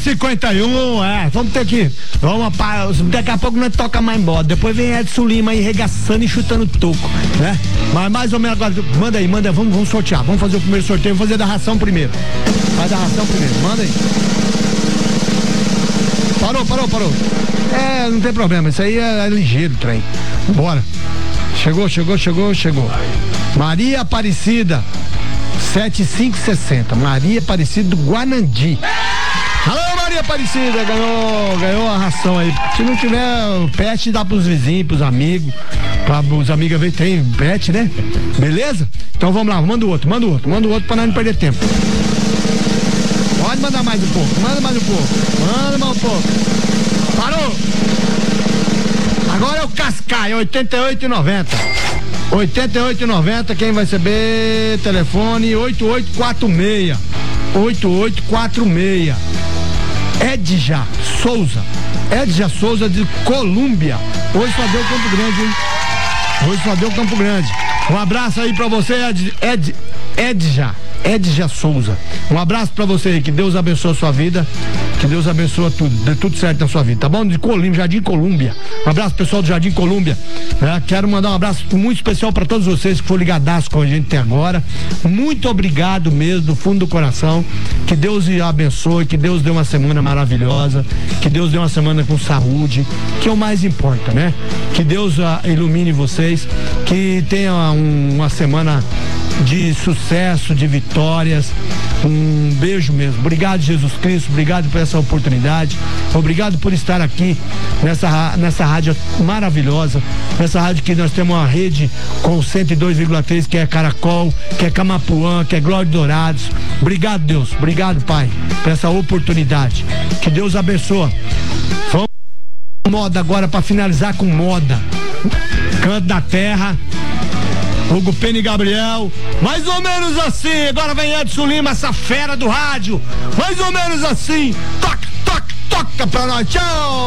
8h51, vamos ter que. Daqui a pouco nós toca mais moda. Depois vem Edson Lima aí regaçando e chutando toco, né? Mas mais ou menos agora. Manda aí, vamos sortear. Vamos fazer o primeiro sorteio, vamos fazer da ração primeiro. Faz da ração primeiro, manda aí. Parou. Não tem problema, isso aí é ligeiro o trem. Bora. Chegou. Maria Aparecida, 7560. Maria Aparecida do Guanandi. Alô, Maria Aparecida, ganhou a ração aí. Se não tiver pet, dá pros vizinhos, pros amigos. Os amigos ver, tem pet, né? Beleza? Então vamos lá, manda o outro pra nós não perder tempo. Pode mandar mais um pouco, manda mais um pouco. Parou! Agora é o Cascai, 88,90. 88,90, quem vai receber? Telefone 8846. Edja Souza de Colômbia. Hoje só deu Campo Grande, hein? Um abraço aí pra você, Edja Souza. Um abraço pra você aí, que Deus abençoe a sua vida, que Deus abençoe tudo, dê tudo certo na sua vida, tá bom? De Colômbia, Jardim Colômbia. Um abraço pessoal do Jardim Colômbia. Quero mandar um abraço muito especial pra todos vocês que foram ligadaços com a gente até agora. Muito obrigado mesmo, do fundo do coração. Que Deus abençoe, que Deus dê uma semana maravilhosa, que Deus dê uma semana com saúde, que é o mais importa, né? Que Deus ilumine vocês, que tenha uma semana de sucesso, de vitórias. Um beijo mesmo. Obrigado, Jesus Cristo, obrigado por essa oportunidade, obrigado por estar aqui nessa rádio maravilhosa, nessa rádio que nós temos uma rede com 102,3, que é Caracol, que é Camapuã, que é Glória de Dourados. Obrigado, Deus, obrigado, Pai, por essa oportunidade. Que Deus abençoe. Vamos moda agora, para finalizar com moda. Canto da Terra, Hugo Pena e Gabriel, mais ou menos assim. Agora vem Edson Lima, essa fera do rádio, mais ou menos assim. Toca pra nós, tchau.